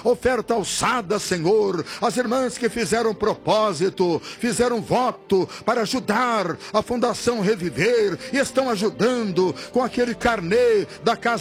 oferta alçada, Senhor. As irmãs que fizeram propósito, fizeram voto para ajudar a Fundação Reviver e estão ajudando com aquele carnê da Casa